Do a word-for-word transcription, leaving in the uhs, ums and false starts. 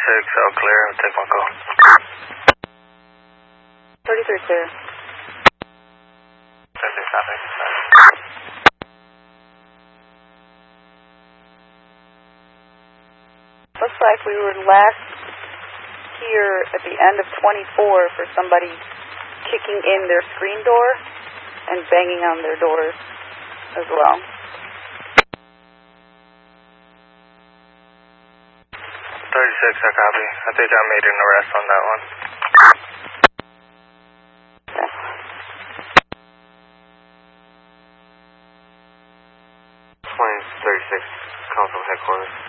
thirty-six, all clear. Take my call. thirty-three clear. thirty-six, nothing. Looks like we were last here at the end of twenty-four for somebody kicking in their screen door and banging on their doors as well. thirty-six, I copy. I think I made an arrest on that one. Okay. twenty, thirty-six, call from headquarters.